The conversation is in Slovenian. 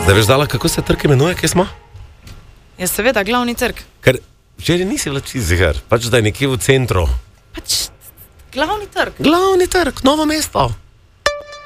Da veš, Dala, kako se trg imenuje, kje smo? Ja, seveda, glavni trg. Ker včeraj nisi bila čisto ziher, pač da je nekje v centru. Pač glavni trg. Glavni trg, Novo mesto.